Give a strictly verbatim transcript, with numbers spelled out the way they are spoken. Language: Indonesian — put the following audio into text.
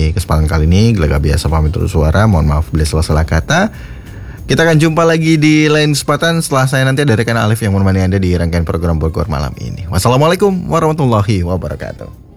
di kesempatan kali ini. Gelaga biasa pamit undur suara. Mohon maaf bila salah-salah kata. Kita akan jumpa lagi di lain kesempatan setelah saya nanti ada rekan Alif yang menemani Anda di rangkaian program Bogor malam ini. Wassalamualaikum warahmatullahi wabarakatuh.